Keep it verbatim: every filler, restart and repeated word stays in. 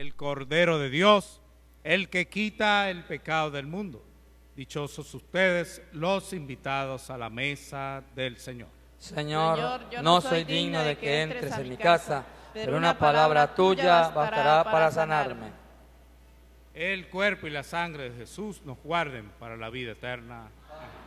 el Cordero de Dios, el que quita el pecado del mundo. Dichosos ustedes, los invitados a la mesa del Señor. Señor, Señor no soy digno de que entres en mi casa, pero una palabra tuya bastará para sanarme. El cuerpo y la sangre de Jesús nos guarden para la vida eterna. Amén.